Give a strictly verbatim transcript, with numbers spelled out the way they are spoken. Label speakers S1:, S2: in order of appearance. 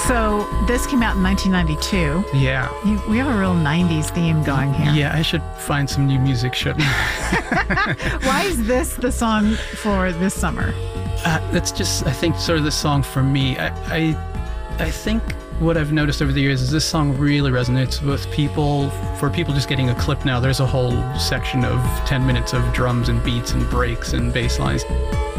S1: So this came out in nineteen ninety-two.
S2: Yeah.
S1: You, we have a real nineties theme going here.
S2: Yeah, I should find some new music, shouldn't I?
S1: Why is this the song for this summer?
S2: Uh, that's just, I think, sort of the song for me. I, I, I think what I've noticed over the years is this song really resonates with people. For people just getting a clip now, there's a whole section of ten minutes of drums and beats and breaks and bass lines.